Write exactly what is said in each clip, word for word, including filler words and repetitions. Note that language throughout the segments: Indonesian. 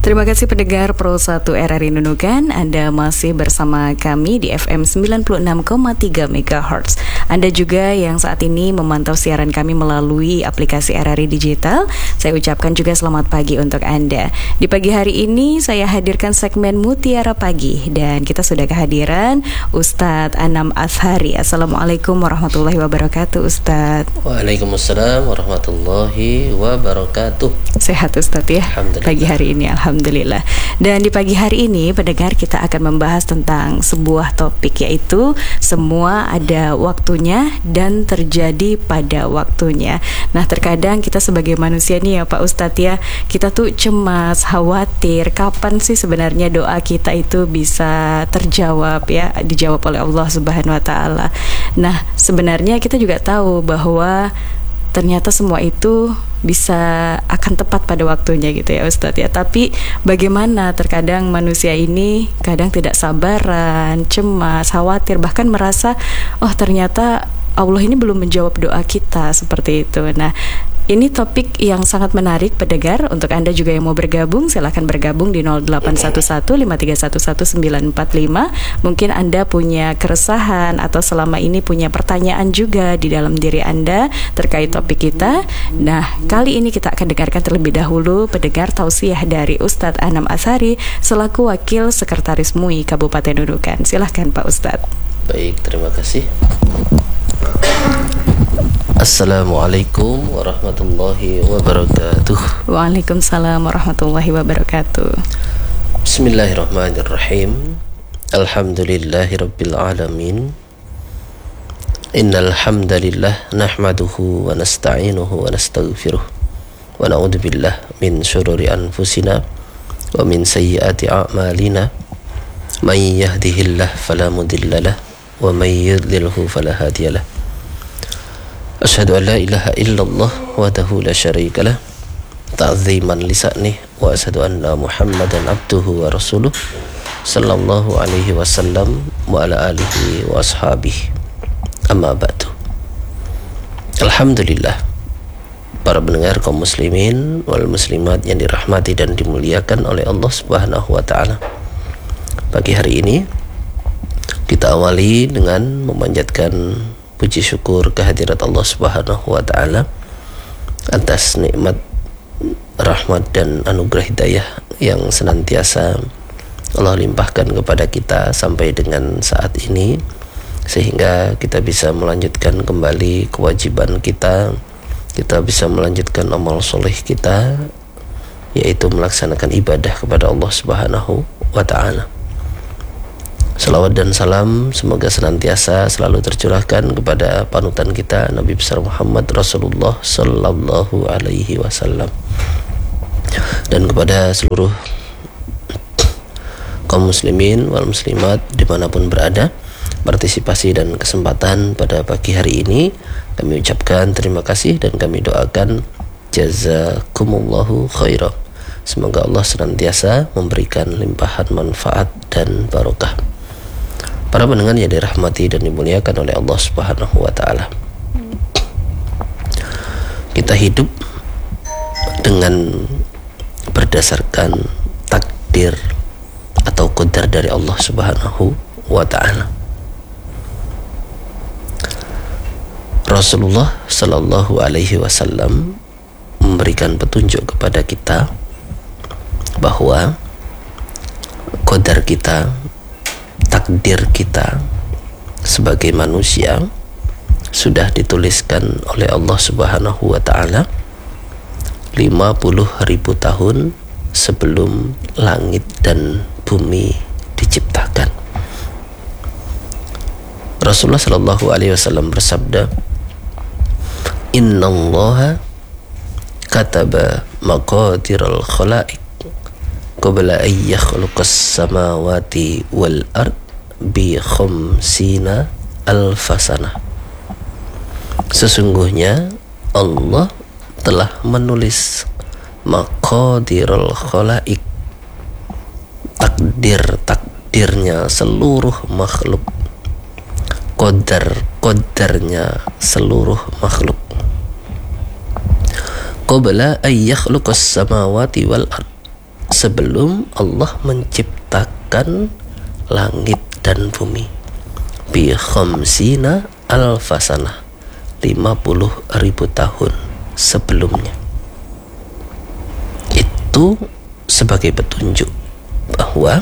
Terima kasih pendengar Pro satu R R I Nunukan. Anda masih bersama kami di F M sembilan puluh enam koma tiga megahertz. Anda juga yang saat ini memantau siaran kami melalui aplikasi R R I Digital, saya ucapkan juga selamat pagi untuk Anda. Di pagi hari ini saya hadirkan segmen Mutiara Pagi dan kita sudah kehadiran Ustadz Anam Azhari. Assalamualaikum warahmatullahi wabarakatuh, Ustadz. Waalaikumsalam warahmatullahi wabarakatuh. Sehat Ustadz ya pagi hari ini, alhamdulillah. Dan di pagi hari ini pendengar kita akan membahas tentang sebuah topik, yaitu semua ada waktunya dan terjadi pada waktunya. Nah, terkadang kita sebagai manusia nih ya Pak Ustadz ya, kita tuh cemas, khawatir kapan sih sebenarnya doa kita itu bisa terjawab ya, dijawab oleh Allah Subhanahu wa taala. Nah, sebenarnya kita juga tahu bahwa ternyata semua itu bisa akan tepat pada waktunya gitu ya Ustadz ya. Tapi bagaimana terkadang manusia ini kadang tidak sabaran, cemas, khawatir, bahkan merasa oh ternyata Allah ini belum menjawab doa kita, seperti itu. Nah, ini topik yang sangat menarik pendengar. Untuk Anda juga yang mau bergabung, silakan bergabung di nol delapan satu satu lima tiga satu satu sembilan empat lima. Mungkin Anda punya keresahan atau selama ini punya pertanyaan juga di dalam diri Anda terkait topik kita. Nah, kali ini kita akan dengarkan terlebih dahulu pendengar tausiah dari Ustadz Anam Azhari selaku Wakil Sekretaris M U I Kabupaten Nunukan. Silahkan Pak Ustadz. Baik, terima kasih. Assalamualaikum warahmatullahi wabarakatuh. Waalaikumsalam warahmatullahi wabarakatuh. Bismillahirrahmanirrahim. Alhamdulillahirabbil alamin. Innal hamdalillah nahmaduhu wa nasta'inuhu wa nastaghfiruh wa na'udzu billahi min syururi anfusina wa min sayyiati a'malina. May yahdihillahu fala mudilla lahu wa may yudlilhu fala hadiya lahu. Asyhadu an la ilaha illallah wahdahu la syarika lah ta'ziman li sa'nih wa asyhadu anna Muhammadan abduhu wa rasuluh sallallahu alaihi wasallam wa ala alihi wa ashabihi. Amma ba'du. Alhamdulillah, para pendengar kaum muslimin wal muslimat yang dirahmati dan dimuliakan oleh Allah Subhanahu wa taala. Pagi hari ini kita awali dengan memanjatkan puji syukur kehadirat Allah Subhanahu wa taala atas nikmat, rahmat dan anugerah hidayah yang senantiasa Allah limpahkan kepada kita sampai dengan saat ini, sehingga kita bisa melanjutkan kembali kewajiban kita, kita bisa melanjutkan amal soleh kita, yaitu melaksanakan ibadah kepada Allah Subhanahu wa taala. Salawat dan salam semoga senantiasa selalu tercurahkan kepada panutan kita Nabi besar Muhammad Rasulullah sallallahu alaihi wasallam, dan kepada seluruh kaum muslimin wal muslimat dimanapun berada. Partisipasi dan kesempatan pada pagi hari ini kami ucapkan terima kasih dan kami doakan jazakumullahu khairan. Semoga Allah senantiasa memberikan limpahan manfaat dan barokah. Para pendengar yang dirahmati dan dimuliakan oleh Allah Subhanahu wa taala. Kita hidup dengan berdasarkan takdir atau qadar dari Allah Subhanahu wa taala. Rasulullah sallallahu alaihi wasallam memberikan petunjuk kepada kita bahwa qadar kita, takdir kita sebagai manusia sudah dituliskan oleh Allah Subhanahu wa taala lima puluh ribu tahun sebelum langit dan bumi diciptakan. Rasulullah sallallahu alaihi wasallam bersabda, "Innallaha kataba maqadiral khalaiq qabla an yakhluqas samawati wal ard bi khamsina alfasana." Sesungguhnya Allah telah menulis maqadirul khalaik, takdir-takdirnya seluruh makhluk, qadar-qadarnya seluruh makhluk, qabla an yakhluqas samawati wal ard, sebelum Allah menciptakan langit dan bumi. Bi khamsina alfasanah, lima puluh ribu tahun sebelumnya. Itu sebagai petunjuk bahwa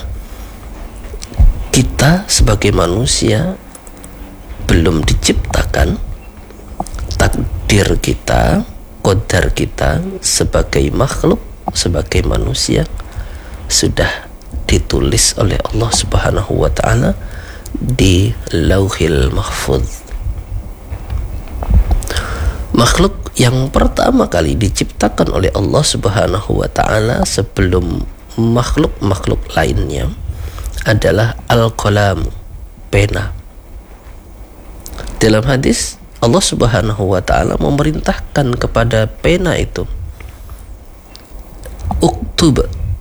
kita sebagai manusia belum diciptakan, takdir kita, qadar kita sebagai makhluk, sebagai manusia sudah ditulis oleh Allah Subhanahu wa taala di Lauhil Mahfuz. Makhluk yang pertama kali diciptakan oleh Allah Subhanahu wa taala sebelum makhluk-makhluk lainnya adalah al-qalam, pena. Dalam hadis Allah Subhanahu wa taala memerintahkan kepada pena itu, uktub,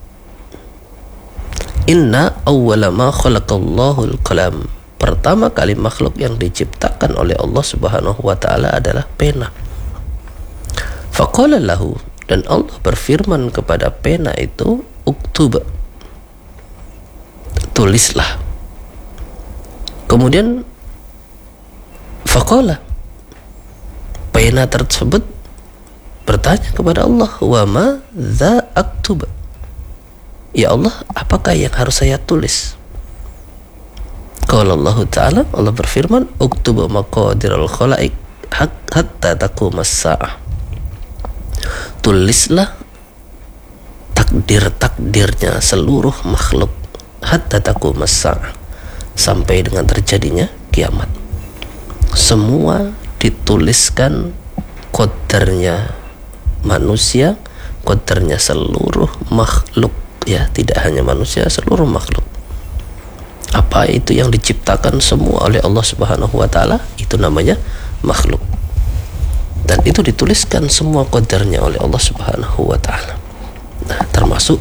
inna awwala ma khalaqallahu al-qalam. Pertama kali makhluk yang diciptakan oleh Allah Subhanahu wa taala adalah pena. Faqala lahu, dan Allah berfirman kepada pena itu, uktub, tulislah. Kemudian faqala, pena tersebut bertanya kepada Allah, wa ma dza aktub, ya Allah, apakah yang harus saya tulis? Qala Allah Ta'ala, Allah berfirman, uktub maqadiral khalaiq hatta taqumas saah. Tulislah takdir-takdirnya seluruh makhluk hatta taqumas saah, sampai dengan terjadinya kiamat. Semua dituliskan, qadarnya manusia, qadarnya seluruh makhluk, ya, tidak hanya manusia, seluruh makhluk. Apa itu yang diciptakan semua oleh Allah Subhanahu wa taala, itu namanya makhluk. Dan itu dituliskan semua qadarnya oleh Allah Subhanahu wa taala. Nah, termasuk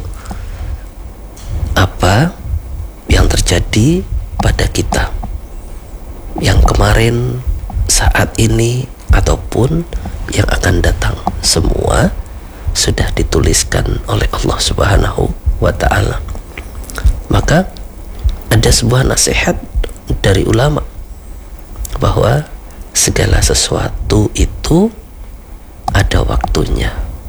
apa yang terjadi pada kita yang kemarin, saat ini, ataupun yang akan datang, semua sudah dituliskan oleh Allah Subhanahu wa ta'ala. Maka ada sebuah nasihat dari ulama bahwa segala sesuatu itu ada waktunya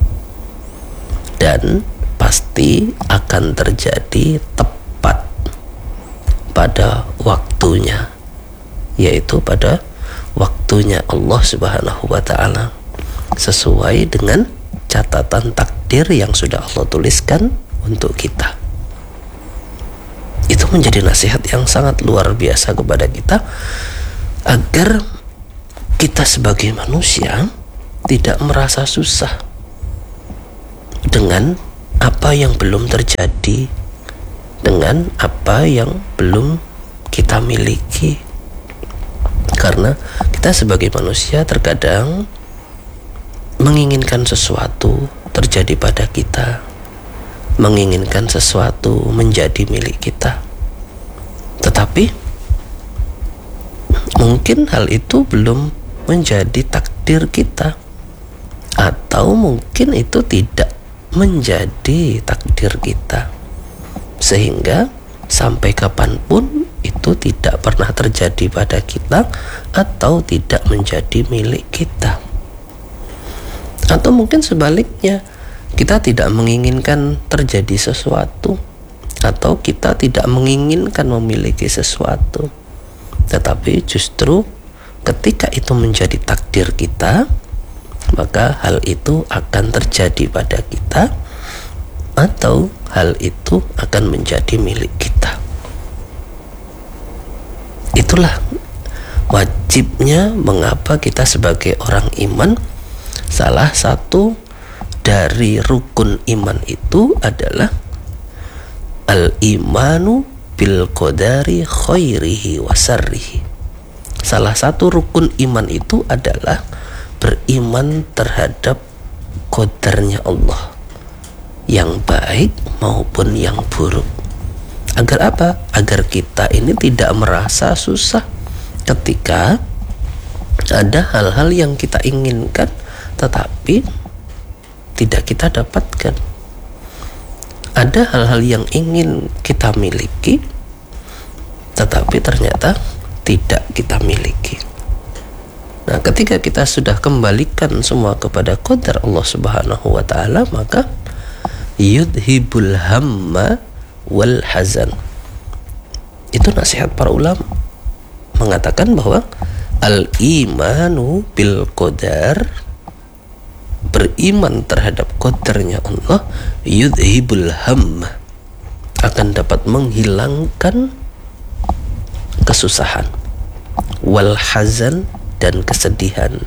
dan pasti akan terjadi tepat pada waktunya, yaitu pada waktunya Allah Subhanahu wa ta'ala, sesuai dengan catatan takdir yang sudah Allah tuliskan untuk kita. Itu menjadi nasihat yang sangat luar biasa kepada kita, agar kita sebagai manusia tidak merasa susah dengan apa yang belum terjadi, dengan apa yang belum kita miliki. Karena kita sebagai manusia terkadang menginginkan sesuatu terjadi pada kita, menginginkan sesuatu menjadi milik kita, tetapi mungkin hal itu belum menjadi takdir kita, atau mungkin itu tidak menjadi takdir kita, sehingga sampai kapanpun itu tidak pernah terjadi pada kita atau tidak menjadi milik kita. Atau mungkin sebaliknya, kita tidak menginginkan terjadi sesuatu, atau kita tidak menginginkan memiliki sesuatu, tetapi justru ketika itu menjadi takdir kita, maka hal itu akan terjadi pada kita, atau hal itu akan menjadi milik kita. Itulah wajibnya mengapa kita sebagai orang iman, salah satu dari rukun iman itu adalah al-imanu bil qadari khairihi wa sarrihi. Salah satu rukun iman itu adalah beriman terhadap qadarnya Allah, yang baik maupun yang buruk. Agar apa? Agar kita ini tidak merasa susah ketika ada hal-hal yang kita inginkan tetapi tidak kita dapatkan. ada hal-hal yang ingin kita miliki tetapi ternyata tidak kita miliki. Nah, ketika kita sudah kembalikan semua kepada qadar Allah Subhanahu wa taala, maka yudhibul hamma wal hazan. Itu nasihat para ulama, mengatakan bahwa al-imanu bil qadar, beriman terhadap qadarnya Allah, yudhibul hamma, akan dapat menghilangkan kesusahan, wal hazan, dan kesedihan.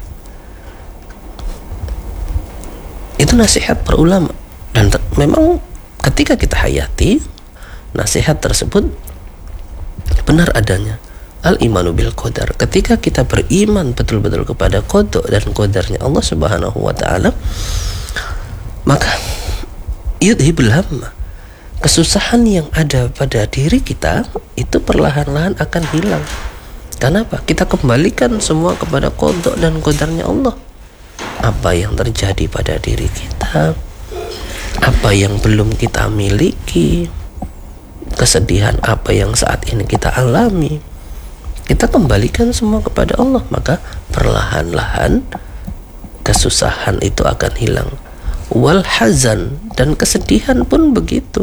Itu nasihat para ulama, dan ter- memang ketika kita hayati nasihat tersebut benar adanya. Al-imanu bil qadar, ketika kita beriman betul-betul kepada qada dan qadarnya Allah Subhanahu wa taala, maka yudhibul hamma, kesusahan yang ada pada diri kita itu perlahan-lahan akan hilang. Kenapa? Kita kembalikan semua kepada qada dan qadarnya Allah. Apa yang terjadi pada diri kita, apa yang belum kita miliki, kesedihan apa yang saat ini kita alami, kita kembalikan semua kepada Allah, maka perlahan-lahan kesusahan itu akan hilang. Wal hazan, dan kesedihan pun begitu,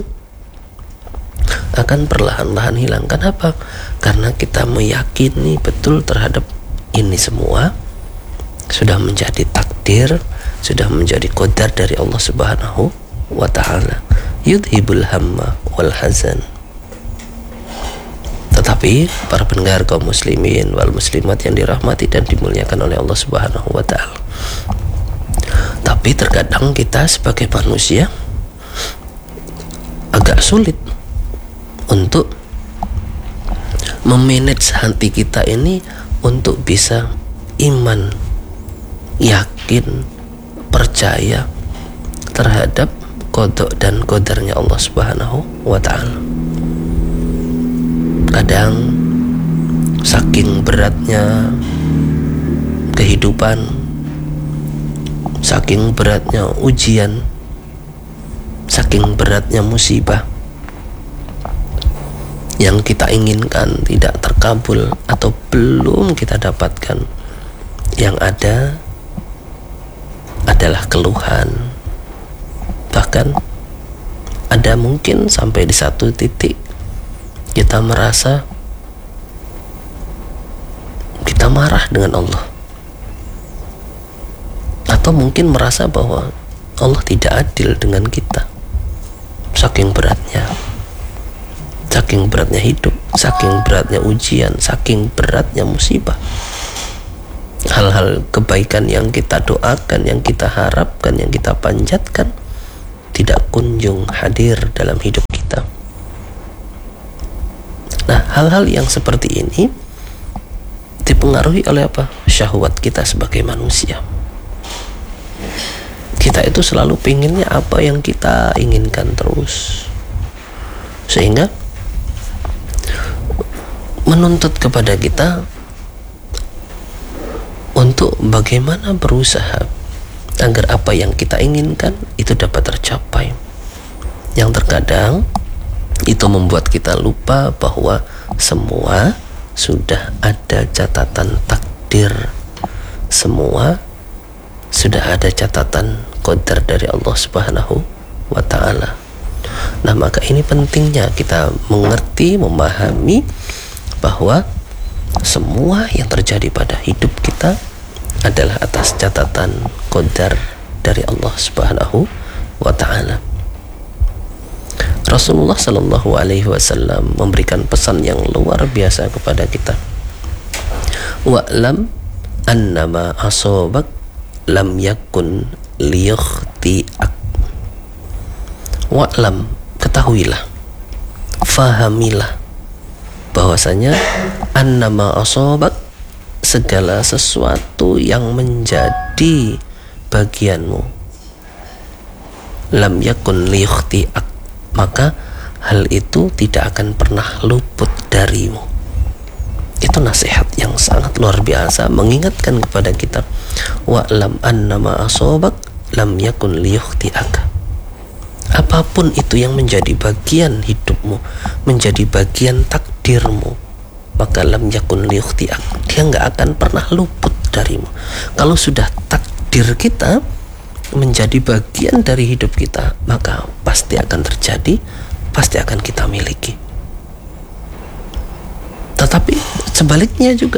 akan perlahan-lahan hilang. Kenapa? Karena kita meyakini betul terhadap ini semua sudah menjadi takdir, sudah menjadi qadar dari Allah Subhanahu wa ta'ala. Yudhibul hamma wal hazan. Tetapi para pendengar kaum muslimin wal muslimat yang dirahmati dan dimuliakan oleh Allah Subhanahu wa ta'ala, tapi terkadang kita sebagai manusia agak sulit untuk memanage hati kita ini untuk bisa iman, yakin, percaya terhadap qada dan qadarnya Allah Subhanahu wa ta'ala. Kadang saking beratnya kehidupan, saking beratnya ujian, saking beratnya musibah, yang kita inginkan tidak terkabul atau belum kita dapatkan, yang ada adalah keluhan. Bahkan ada mungkin sampai di satu titik kita merasa kita marah dengan Allah, atau mungkin merasa bahwa Allah tidak adil dengan kita. Saking beratnya, saking beratnya hidup, saking beratnya ujian, saking beratnya musibah. Hal-hal kebaikan yang kita doakan, yang kita harapkan, yang kita panjatkan tidak kunjung hadir dalam hidup kita. Nah, hal-hal yang seperti ini dipengaruhi oleh apa? Syahwat kita sebagai manusia. Kita itu selalu pinginnya apa yang kita inginkan terus, sehingga menuntut kepada kita untuk bagaimana berusaha agar apa yang kita inginkan itu dapat tercapai. Yang terkadang itu membuat kita lupa bahwa semua sudah ada catatan takdir, semua sudah ada catatan qadar dari Allah Subhanahu wa ta'ala. Nah, maka ini pentingnya kita mengerti, memahami bahwa semua yang terjadi pada hidup kita adalah atas catatan qadar dari Allah Subhanahu wa ta'ala. Rasulullah Sallallahu Alaihi Wasallam memberikan pesan yang luar biasa kepada kita. Wa'lam annama asobak lam yakun liyukhti'ak. Wa'lam, ketahuilah, fahamilah bahwasanya annama asobak, segala sesuatu yang menjadi bagianmu, lam yakun liyukhti'ak, maka hal itu tidak akan pernah luput darimu. Itu nasihat yang sangat luar biasa, mengingatkan kepada kita, wa'lam annama asobak lam yakun liyukhti'aka. apapun itu yang menjadi bagian hidupmu, menjadi bagian takdirmu, maka lam yakun liyukhti'ak, dia nggak akan pernah luput darimu. Kalau sudah takdir kita menjadi bagian dari hidup kita, maka pasti akan terjadi, pasti akan kita miliki. Tetapi sebaliknya juga,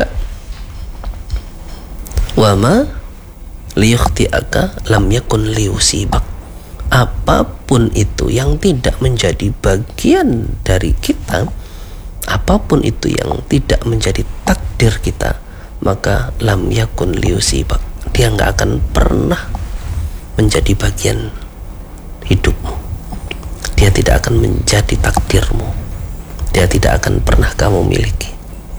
wama liyukhti'aka lam yakun liyusibak, apapun itu yang tidak menjadi bagian dari kita, apapun itu yang tidak menjadi takdir kita, maka lam yakun liyusibak, dia nggak akan pernah menjadi bagian hidupmu, dia tidak akan menjadi takdirmu, dia tidak akan pernah kamu miliki.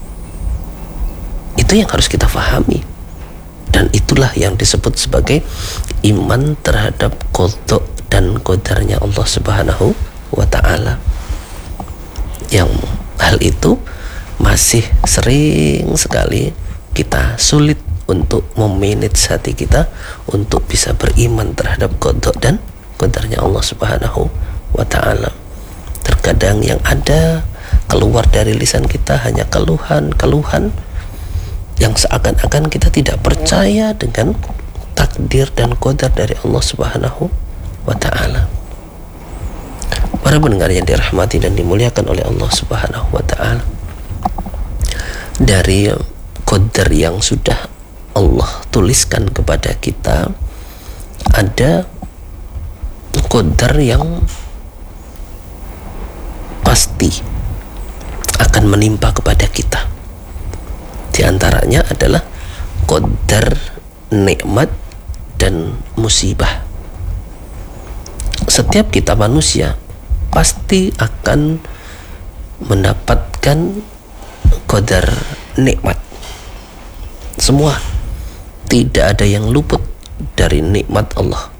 Itu yang harus kita pahami, dan itulah yang disebut sebagai iman terhadap qadha dan qadarnya Allah Subhanahu wa ta'ala, yang hal itu masih sering sekali kita sulit untuk memanage hati kita untuk bisa beriman terhadap qadha dan qadarnya Allah Subhanahu wa ta'ala. Terkadang yang ada keluar dari lisan kita hanya keluhan-keluhan yang seakan-akan kita tidak percaya dengan takdir dan qadar dari Allah Subhanahu wa ta'ala. Para pendengar yang dirahmati dan dimuliakan oleh Allah Subhanahu wa ta'ala, dari qadar yang sudah Allah tuliskan kepada kita, ada qadar yang pasti akan menimpa kepada kita. Di antaranya adalah qadar nikmat dan musibah. Setiap kita manusia pasti akan mendapatkan qadar nikmat. Semua, tidak ada yang luput dari nikmat Allah,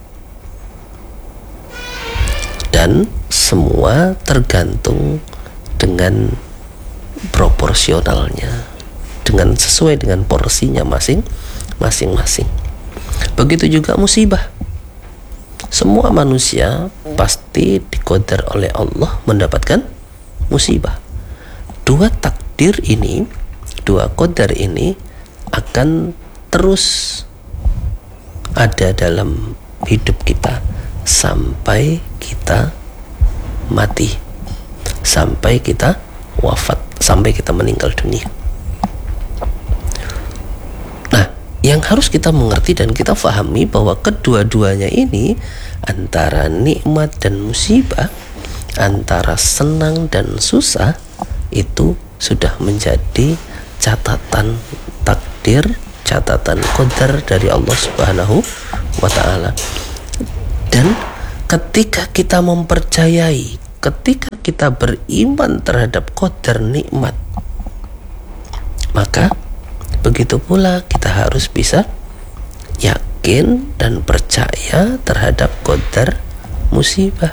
dan semua tergantung dengan proporsionalnya, dengan sesuai dengan porsinya masing masing-masing. Begitu juga musibah. Semua manusia pasti diqadar oleh Allah mendapatkan musibah. Dua takdir ini, dua qadar ini akan terus ada dalam hidup kita sampai kita mati, sampai kita wafat, sampai kita meninggal dunia. Yang harus kita mengerti dan kita pahami bahwa kedua-duanya ini, antara nikmat dan musibah, antara senang dan susah, itu sudah menjadi catatan takdir, catatan qadar dari Allah Subhanahu wa ta'ala. Dan ketika kita mempercayai, ketika kita beriman terhadap qadar nikmat, maka begitu pula kita harus bisa yakin dan percaya terhadap qadar musibah.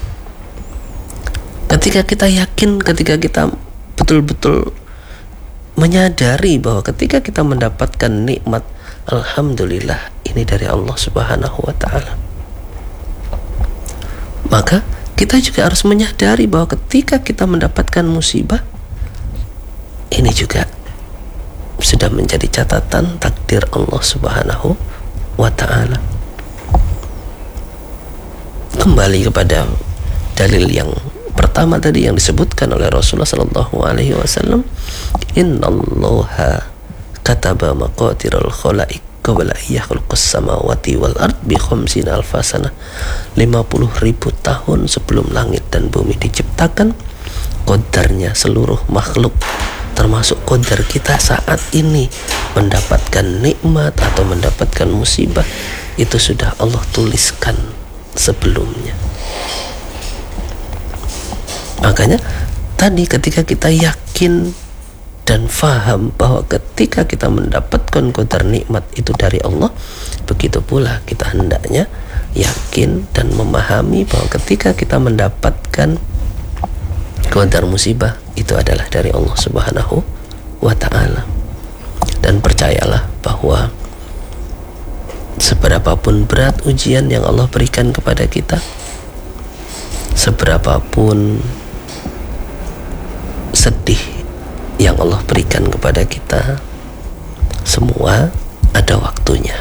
Ketika kita yakin, ketika kita betul-betul menyadari bahwa ketika kita mendapatkan nikmat, alhamdulillah, ini dari Allah Subhanahu wa ta'ala, maka kita juga harus menyadari bahwa ketika kita mendapatkan musibah, ini juga sudah menjadi catatan takdir Allah Subhanahu wa ta'ala. Kembali kepada dalil yang pertama tadi yang disebutkan oleh Rasulullah sallallahu alaihi wasallam, innallaha kataba maqatirul khalaiq qabla yakhluqas samawati wal ard bi khamsina alfasana, lima puluh ribu tahun sebelum langit dan bumi diciptakan, qadarnya seluruh makhluk, termasuk qadar kita saat ini mendapatkan nikmat atau mendapatkan musibah, itu sudah Allah tuliskan sebelumnya. Makanya tadi ketika kita yakin dan faham bahwa ketika kita mendapatkan qadar nikmat itu dari Allah, begitu pula kita hendaknya yakin dan memahami bahwa ketika kita mendapatkan qadar musibah itu adalah dari Allah Subhanahu wa ta'ala. Dan percayalah bahwa seberapapun berat ujian yang Allah berikan kepada kita, seberapapun sedih yang Allah berikan kepada kita, semua ada waktunya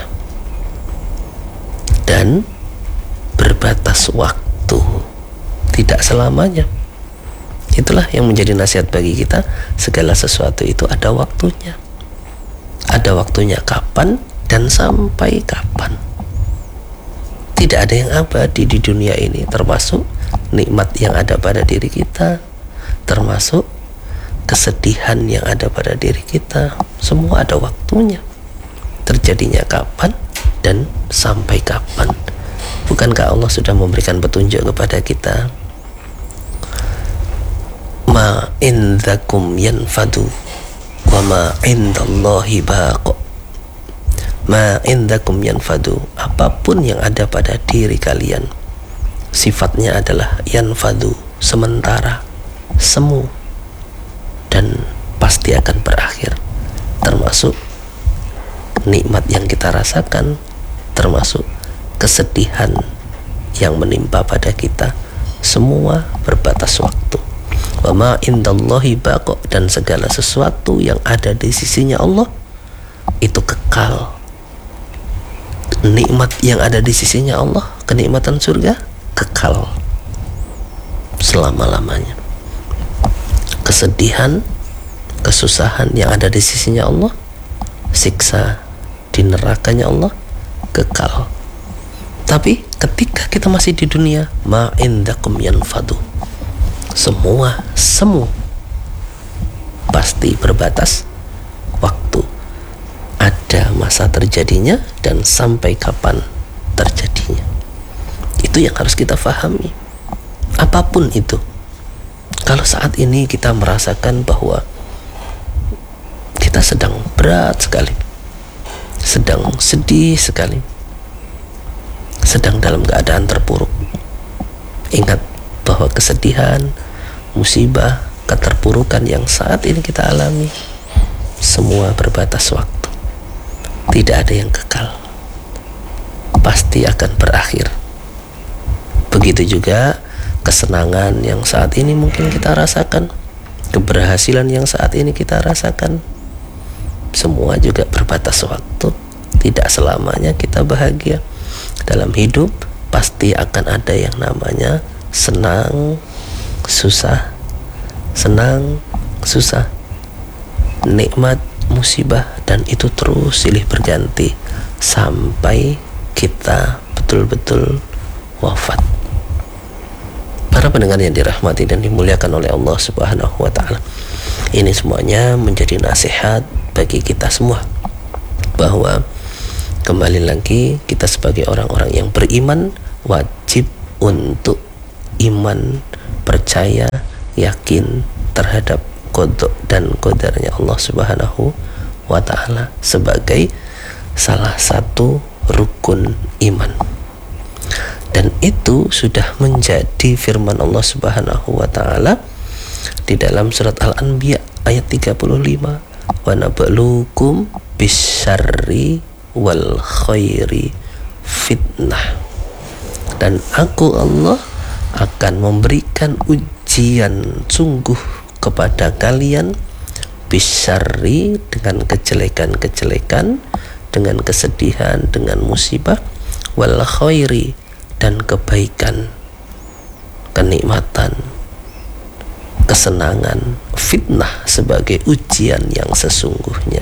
dan berbatas waktu, tidak selamanya. Itulah yang menjadi nasihat bagi kita, segala sesuatu itu ada waktunya. Ada waktunya kapan dan sampai kapan. Tidak ada yang abadi di dunia ini, termasuk nikmat yang ada pada diri kita, termasuk kesedihan yang ada pada diri kita. Semua ada waktunya, terjadinya kapan dan sampai kapan. Bukankah Allah sudah memberikan petunjuk kepada kita? Ma indakum yanfadu wa ma indallahi baqo. Ma indakum yanfadu, apapun yang ada pada diri kalian sifatnya adalah yanfadu, sementara, semu, dan pasti akan berakhir. Termasuk nikmat yang kita rasakan, termasuk kesedihan yang menimpa pada kita, semua berbatas waktu. Wa ma indallahi baqo, dan segala sesuatu yang ada di sisinya Allah itu kekal. Nikmat yang ada di sisinya Allah, kenikmatan surga, kekal selama-lamanya. Kesedihan, kesusahan yang ada di sisinya Allah, siksa di nerakanya Allah, kekal. Tapi ketika kita masih di dunia, ma indakum yanfadu, semua semu, pasti berbatas waktu. Ada masa terjadinya dan sampai kapan terjadinya. Itu yang harus kita fahami. Apapun itu, kalau saat ini kita merasakan bahwa kita sedang berat sekali, sedang sedih sekali, sedang dalam keadaan terpuruk, ingat bahwa kesedihan, musibah, keterpurukan yang saat ini kita alami semua berbatas waktu. Tidak ada yang kekal, pasti akan berakhir. Begitu juga kesenangan yang saat ini mungkin kita rasakan, keberhasilan yang saat ini kita rasakan, semua juga berbatas waktu. Tidak selamanya kita bahagia. Dalam hidup pasti akan ada yang namanya senang, susah, senang, susah, nikmat, musibah, dan itu terus silih berganti sampai kita betul-betul wafat. Para pendengar yang dirahmati dan dimuliakan oleh Allah Subhanahu wa ta'ala, ini semuanya menjadi nasihat bagi kita semua, bahwa kembali lagi kita sebagai orang-orang yang beriman wajib untuk iman, percaya, yakin terhadap qada dan qadarnya Allah Subhanahu wa ta'ala sebagai salah satu rukun iman. Dan itu sudah menjadi firman Allah Subhanahu wa ta'ala di dalam surat Al-Anbiya ayat tiga puluh lima, wa nabluukum bisyarri wal khairi fitnah, dan aku Allah akan memberikan ujian sungguh kepada kalian, bisyarri dengan kejelekan-kejelekan, dengan kesedihan, dengan musibah, wal khairi dan kebaikan, kenikmatan, kesenangan, fitnah sebagai ujian yang sesungguhnya.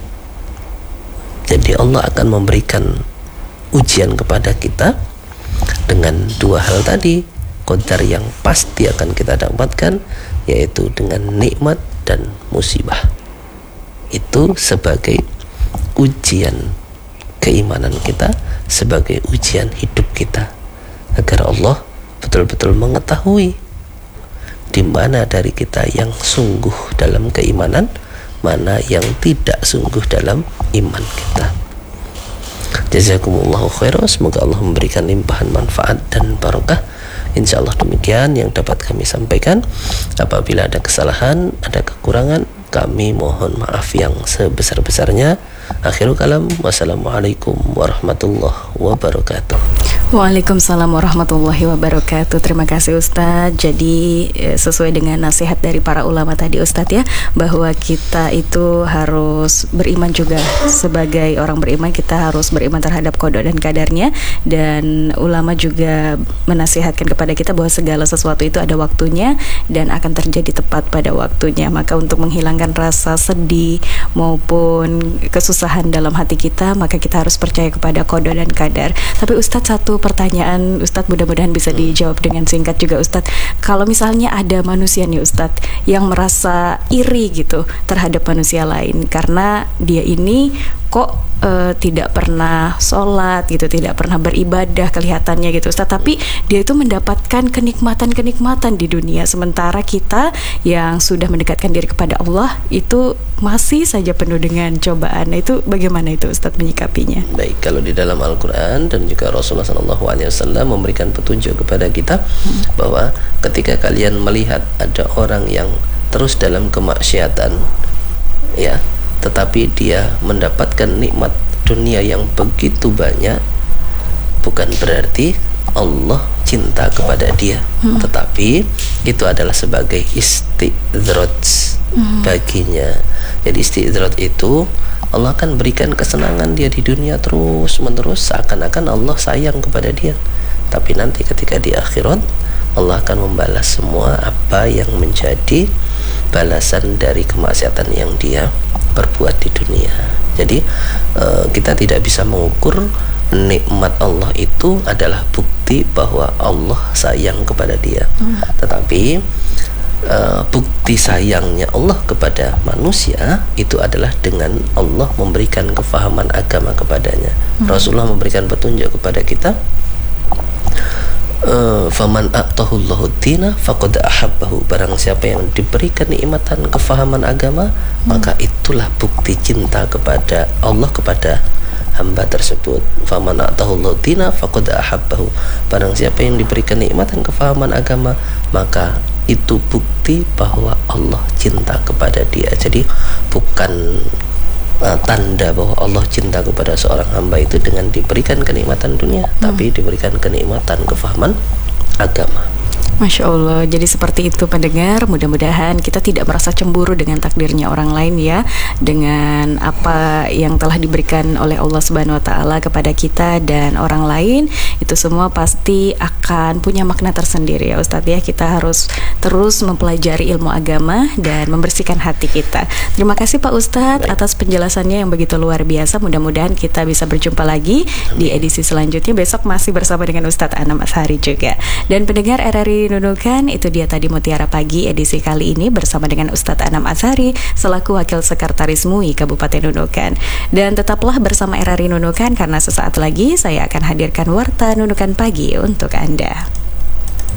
Jadi Allah akan memberikan ujian kepada kita dengan dua hal tadi, qadar yang pasti akan kita dapatkan, yaitu dengan nikmat dan musibah. Itu sebagai ujian keimanan kita, sebagai ujian hidup kita, agar Allah betul-betul mengetahui di mana dari kita yang sungguh dalam keimanan, mana yang tidak sungguh dalam iman kita. Jazakumullahu khairan, semoga Allah memberikan limpahan manfaat dan barokah. Insyaallah demikian yang dapat kami sampaikan. Apabila ada kesalahan, ada kekurangan, kami mohon maaf yang sebesar-besarnya. Akhirul kalam, wassalamualaikum warahmatullahi wabarakatuh. Waalaikumsalam warahmatullahi wabarakatuh. Terima kasih Ustadz. Jadi sesuai dengan nasihat dari para ulama tadi Ustadz ya, bahwa kita itu harus beriman juga. Sebagai orang beriman kita harus beriman terhadap qada dan kadarnya. Dan ulama juga menasihatkan kepada kita bahwa segala sesuatu itu ada waktunya dan akan terjadi tepat pada waktunya. Maka untuk menghilangkan rasa sedih maupun kesusahan dalam hati kita, maka kita harus percaya kepada qada dan kadar. Tapi Ustadz, satu pertanyaan Ustadz, mudah-mudahan bisa dijawab dengan singkat juga Ustadz. Kalau misalnya ada manusia nih Ustadz yang merasa iri gitu terhadap manusia lain karena dia ini kok uh, tidak pernah sholat gitu, tidak pernah beribadah kelihatannya gitu Ustadz, tapi dia itu mendapatkan kenikmatan-kenikmatan di dunia, sementara kita yang sudah mendekatkan diri kepada Allah itu masih saja penuh dengan cobaan. Nah, itu bagaimana itu Ustadz menyikapinya? Baik, kalau di dalam Al-Quran dan juga Rasulullah shallallahu alaihi wasallam memberikan petunjuk kepada kita hmm. bahwa ketika kalian melihat ada orang yang terus dalam kemaksiatan ya, tetapi dia mendapatkan nikmat dunia yang begitu banyak, bukan berarti Allah cinta kepada dia, hmm. tetapi itu adalah sebagai istidraj hmm. baginya. Jadi istidraj itu Allah akan berikan kesenangan dia di dunia terus menerus, seakan-akan Allah sayang kepada dia, tapi nanti ketika di akhirat Allah akan membalas semua apa yang menjadi balasan dari kemaksiatan yang dia perbuat di dunia. Jadi uh, kita tidak bisa mengukur nikmat Allah itu adalah bukti bahwa Allah sayang kepada dia, hmm. tetapi uh, bukti sayangnya Allah kepada manusia itu adalah dengan Allah memberikan kefahaman agama kepadanya. hmm. Rasulullah memberikan petunjuk kepada kita, faman a'tahullahu dina faqad ahabbahu. Barang siapa yang diberikan nikmatan kefahaman agama, hmm. maka itulah bukti cinta kepada Allah kepada hamba tersebut. Faman a'tahullahu dina faqad ahabbahu. Barang siapa yang diberikan nikmatan kefahaman agama, maka itu bukti bahwa Allah cinta kepada dia. Jadi bukan Uh, tanda bahwa Allah cinta kepada seorang hamba itu dengan diberikan kenikmatan dunia, hmm. tapi diberikan kenikmatan kefahaman agama. Masya Allah, jadi seperti itu pendengar. Mudah-mudahan kita tidak merasa cemburu dengan takdirnya orang lain ya, dengan apa yang telah diberikan oleh Allah Subhanahu Wa Taala kepada kita dan orang lain. Itu semua pasti akan punya makna tersendiri ya Ustadz ya. Kita harus terus mempelajari ilmu agama dan membersihkan hati kita. Terima kasih Pak Ustadz atas penjelasannya yang begitu luar biasa. Mudah-mudahan kita bisa berjumpa lagi di edisi selanjutnya. Besok masih bersama dengan Ustadz Anam Azhari juga. Dan pendengar R R I Nunukan, itu dia tadi Mutiara Pagi edisi kali ini bersama dengan Ustadz Anam Azhari selaku Wakil Sekretaris M U I Kabupaten Nunukan. Dan tetaplah bersama R R I Nunukan karena sesaat lagi saya akan hadirkan Warta Nunukan Pagi untuk Anda.